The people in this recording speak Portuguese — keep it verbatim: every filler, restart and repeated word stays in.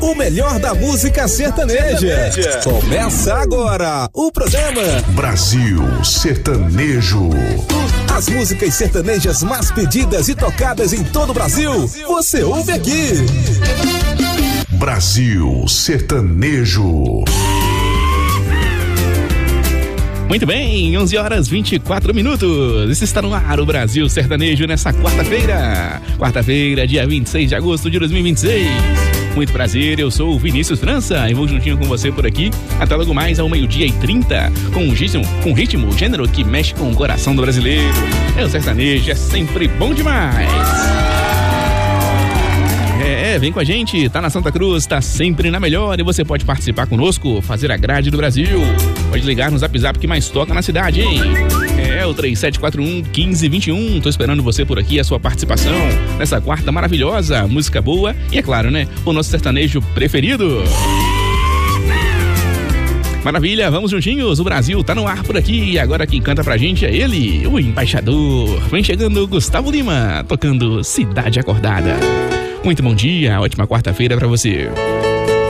O melhor da música sertaneja. Começa agora o programa Brasil Sertanejo. As músicas sertanejas mais pedidas e tocadas em todo o Brasil, você ouve aqui. Brasil Sertanejo. Muito bem, onze horas e vinte e quatro minutos. Isso está no ar, o Brasil Sertanejo, nessa quarta-feira. Quarta-feira, dia vinte e seis de agosto de dois mil e vinte e seis. Muito prazer, eu sou o Vinícius França e vou juntinho com você por aqui até logo mais ao meio-dia e trinta, com um ritmo, com um ritmo, gênero que mexe com o coração do brasileiro. É o sertanejo, é sempre bom demais. É, vem com a gente, tá na Santa Cruz, tá sempre na melhor e você pode participar conosco, fazer a grade do Brasil. Pode ligar no Zap Zap que mais toca na cidade, hein? É o três sete quatro um, um cinco dois um, tô esperando você por aqui, a sua participação nessa quarta maravilhosa, música boa e é claro, né, o nosso sertanejo preferido. Maravilha, vamos juntinhos, o Brasil tá no ar por aqui e agora quem canta pra gente é ele, o embaixador. Vem chegando Gustavo Lima, tocando Cidade Acordada. Muito bom dia, ótima quarta-feira pra você.